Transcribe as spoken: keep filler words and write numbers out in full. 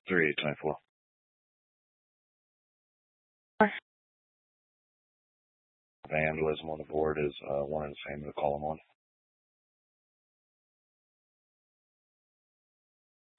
three eight nine four. Vandalism on the board is uh, one and the same to call them on.